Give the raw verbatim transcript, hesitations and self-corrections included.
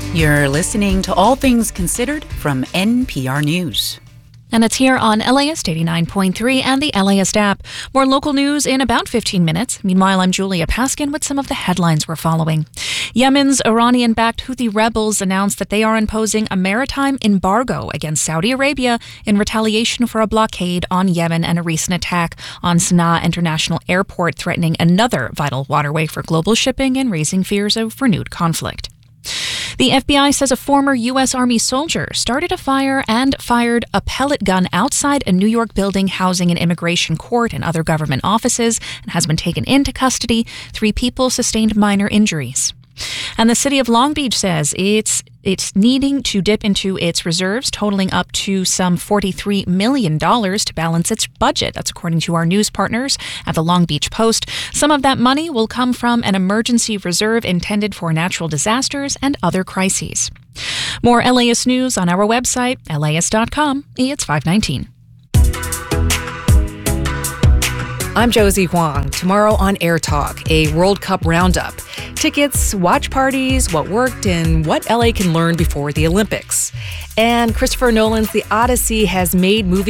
You're listening to All Things Considered from N P R News. And it's here on L A S eighty-nine point three and the L A S app. More local news in about fifteen minutes. Meanwhile, I'm Julia Paskin with some of the headlines we're following. Yemen's Iranian-backed Houthi rebels announced that they are imposing a maritime embargo against Saudi Arabia in retaliation for a blockade on Yemen and a recent attack on Sana'a International Airport, threatening another vital waterway for global shipping and raising fears of renewed conflict. The F B I says a former U S Army soldier started a fire and fired a pellet gun outside a New York building housing an immigration court and other government offices and has been taken into custody. Three people sustained minor injuries. And the city of Long Beach says it's it's needing to dip into its reserves, totaling up to some forty-three million dollars to balance its budget. That's according to our news partners at the Long Beach Post. Some of that money will come from an emergency reserve intended for natural disasters and other crises. More L A S news on our website, L A S dot com. It's five nineteen. I'm Josie Huang. Tomorrow on Air Talk, a World Cup roundup. Tickets, watch parties, what worked, and what L A can learn before the Olympics. And Christopher Nolan's The Odyssey has made movies